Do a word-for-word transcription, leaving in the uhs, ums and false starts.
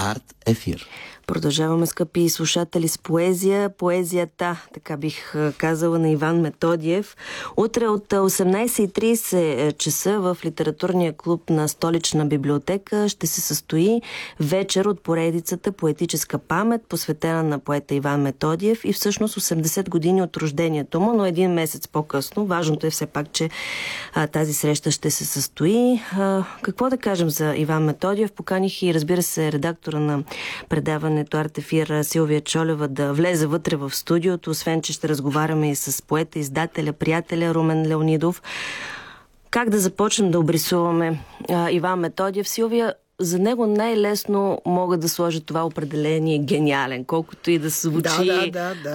Арт Ефир. Продължаваме, скъпи слушатели, с поезия. Поезията, така бих казала, на Иван Методиев. Утре от осемнайсет и трийсет часа в литературния клуб на Столична библиотека ще се състои вечер от поредицата Поетическа памет, посветена на поета Иван Методиев и всъщност осемдесет години от рождението му, но един месец по-късно. Важното е все пак, че а, тази среща ще се състои. А, какво да кажем за Иван Методиев? Поканих и, разбира се, редактора на предаване Арт Ефир Силвия Чолева да влезе вътре в студиото, освен че ще разговаряме и с поета, издателя, приятеля Румен Леонидов. Как да започнем да обрисуваме а, Иван Методиев? Силвия, за него най-лесно мога да сложа това определение гениален, колкото и да звучи да, да, да, да.